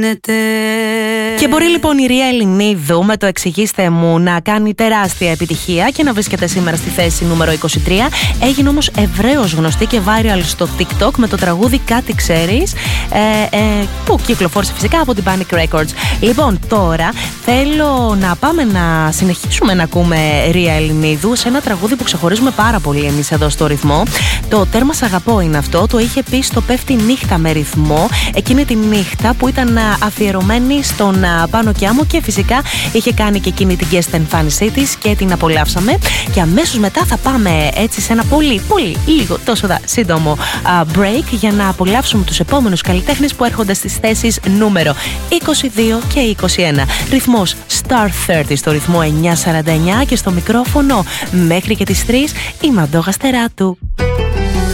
Και μπορεί λοιπόν η Ρία Ελληνίδου με το «Εξηγήστε μου» να κάνει τεράστια επιτυχία και να βρίσκεται σήμερα στη θέση νούμερο 23. Έγινε όμως ευρέως γνωστή και viral στο TikTok με το τραγούδι «Κάτι ξέρεις», που κυκλοφόρησε φυσικά από την Panic Records. Λοιπόν, τώρα θέλω να πάμε να συνεχίσουμε να ακούμε Ρία Ελληνίδου σε ένα τραγούδι που ξεχωρίζουμε πάρα πολύ εμείς εδώ στο Ρυθμό. Το «Τέρμα σ' αγαπώ» είναι αυτό. Το είχε πει στο «Πέφτει νύχτα με ρυθμό» εκείνη τη νύχτα που ήταν αφιερωμένη στον Πάνο Κιάμο και φυσικά είχε κάνει και εκείνη την guest εμφάνισή της και την απολαύσαμε. Και αμέσως μετά θα πάμε έτσι σε ένα πολύ λίγο τόσο σύντομο break για να απολαύσουμε τους επόμενους καλλιτέχνες που έρχονται στις θέσεις νούμερο 22 και 21. Ρυθμός Star 30 στο ρυθμό 949 και στο μικρόφωνο μέχρι και τις 3 η Μαντώ Γαστεράτου.